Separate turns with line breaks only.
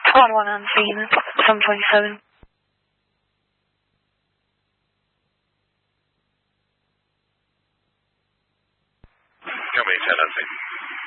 Squad 1 on scene, 727.
Company 10 on scene.